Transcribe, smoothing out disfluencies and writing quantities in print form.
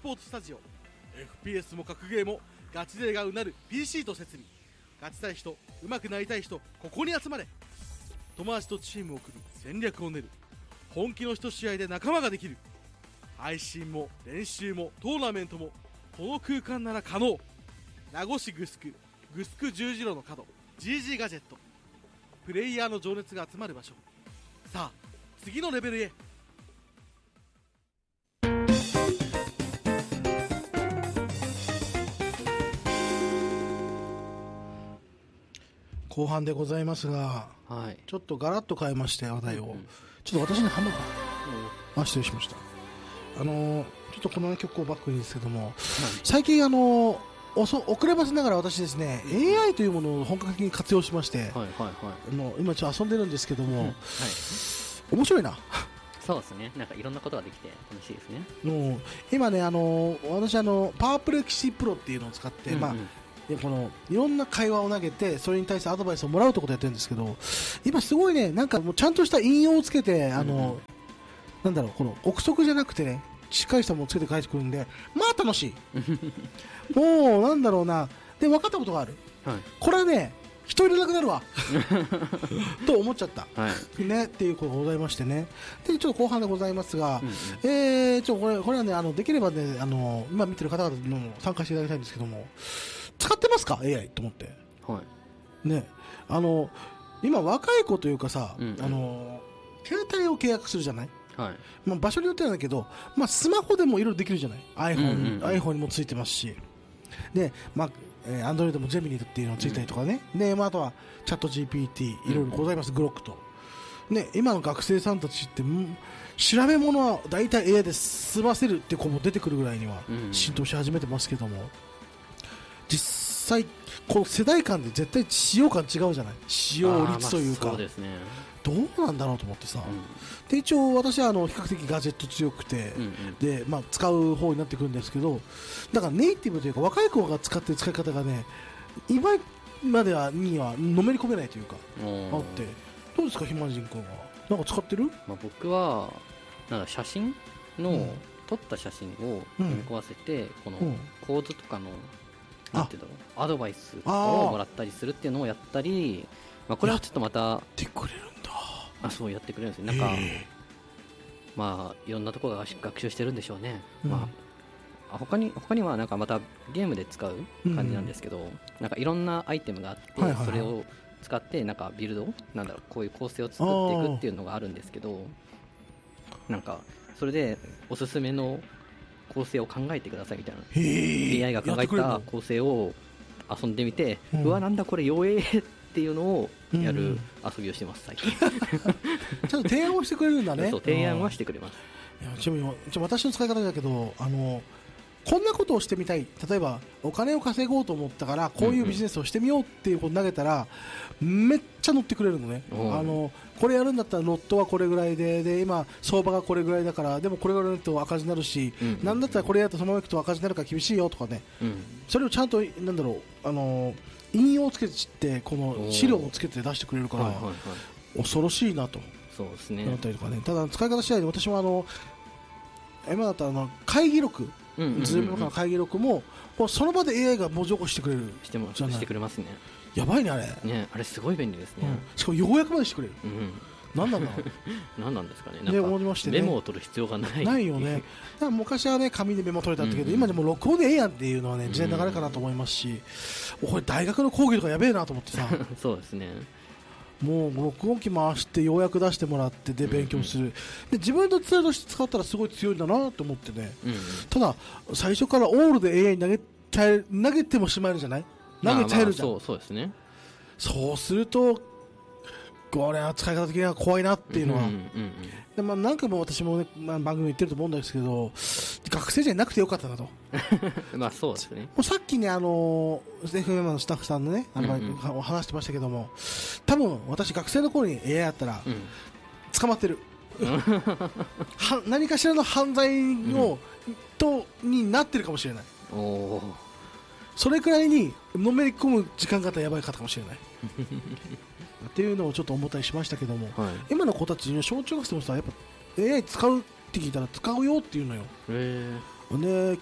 ポーツスタジオ FPS も格ゲーもガチ勢がうなる PC と設備。勝ちたい人、上手くなりたい人、ここに集まれ。友達とチームを組み戦略を練る。本気の一試合で仲間ができる。配信も練習もトーナメントもこの空間なら可能。名護市グスク十字路の角 GG ガジェット。プレイヤーの情熱が集まる場所。さあ次のレベルへ。 後半でございますが、 はい、 ちょっとガラッと変えまして話題を、ちょっと私に半分か、失礼しました。ちょっとこの曲をバックにですけども、最近遅ればせながら私ですね、AI というものを本格的に活用しまして、今ちょっと遊んでるんですけども、面白いな。 そうですね、なんかいろんなことができて楽しいですね。 もう今ね、私パワープレキシプロっていうのを使って、でこのいろんな会話を投げてそれに対してアドバイスをもらうってことをやってるんですけど、今すごいね、なんかもうちゃんとした引用をつけて、なんだろう、この憶測じゃなくてね、しっかりしたものをつけて返してくるんで、まあ楽しい。もうなんだろうな。で分かったことがある、これはね、人いらなくなるわと思っちゃった、ね、っていうことがございましてね。でちょっと後半でございますが、これはね、できればね、今見てる方々にも参加していただきたいんですけども、使ってますか AI と思って、ね、今若い子というかさ、携帯を契約するじゃない、場所によってなんだけど、スマホでもいろいろできるじゃない、iPhone にもついてますし、で、Android もジェミニっていうのがついたりとかね、であとはチャット GPT いろいろございます、グロックと、ね、今の学生さんたちって調べ物は大体 AI で済ませるって子も出てくるぐらいには浸透し始めてますけども、実際この世代間で絶対使用感違うじゃない、使用率というか、 そうですね、 どうなんだろうと思ってさ、で一応私は比較的ガジェット強くて、で使う方になってくるんですけど、だからネイティブというか若い子が使ってる使い方がね、今までにはのめり込めないというかあって、どうですか、ひまじん君はなんか使ってる？ 僕はなんか写真の、撮った写真を読み込ませて、この構図とかのなんていうんだろう、アドバイスをもらったりするっていうのをやったり、これはちょっとまたやってくれるんだ。 そうやってくれるんですよ。なんかいろんなところが学習してるんでしょうね。他にはなんかまたゲームで使う感じなんですけど、なんかいろんなアイテムがあって、それを使ってなんかビルド、なんだろう、こういう構成を作っていくっていうのがあるんですけど、なんかそれでおすすめの構成を考えてくださいみたいな、 AI が考えた構成を遊んでみて、うわなんだこれ弱えっていうのをやる遊びをしてます最近。 ちゃんと提案をしてくれるんだね。 そう、提案はしてくれます。 いや、ちなみに私の使い方だけど、こんなことをしてみたい、例えばお金を稼ごうと思ったからこういうビジネスをしてみようっていうことを投げたら、めっちゃ乗ってくれるのね。これやるんだったらロットはこれぐらいで今相場がこれぐらいだから、でもこれぐらいだと赤字になるし、なんだったらこれやるとそのままいくと赤字になるから厳しいよとかね、それをちゃんとなんだろう、引用をつけてこの資料をつけて出してくれるから、恐ろしいなと。 そうですね。 なったりとかね。ただ使い方次第で、私も今だったら会議録、ズームとかの会議録もその場で AI が文字起こしてくれる。 してくれますね。 やばいねあれ。 ね、あれすごい便利ですね。 しかも要約までしてくれる。何なんだろう。 何なんですかね。なんかメモを取る必要がないよね。だから昔はね、紙でメモ取れたんだけど、今でも録音でええやんっていうのはね、時代の流れかなと思いますし、これ大学の講義とかやべえなと思ってさ。 そうですね。 もう録音機回して要約出してもらってで勉強する、で自分のツールとして使ったらすごい強いんだなと思ってね、ただ最初からオールで AI に投げてもしまえるじゃない、投げちゃえるじゃん。 そうですね。 そうするとこれは使い方的には怖いなっていうのは、で何回も私も、ね、番組言ってると思うんですけど、学生じゃなくてよかったなと。 そうですね。 もうさっきね、FM のスタッフさんのね、話してましたけども、多分私学生の頃に AI やったら、捕まってる。何かしらの犯罪になってるかもしれない。それくらいにのめり込む時間があったらやばい方かもしれないっていうのをちょっと思ったりしましたけども、今の子たちに小中学生もさ、やっぱ AI 使うって聞いたら使うよっていうのよ。ね、